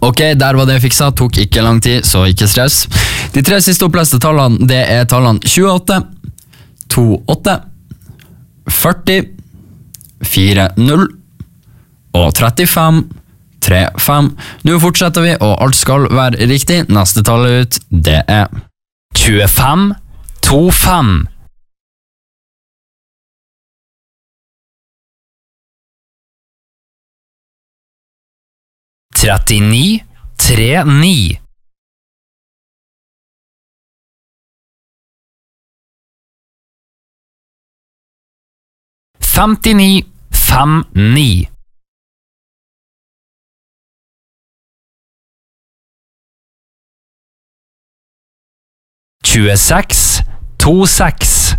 Ok, der var det fiksa, tok ikke lang tid, så ikke stress. De 3 siste oppleste tallene, det er tallene 28, 28, 40, 40 og 35, 35. Nå fortsetter vi, og alt skal være riktig. Neste tallet ut, det er 25, 25. 39, 39. 59, 59. 26, 26.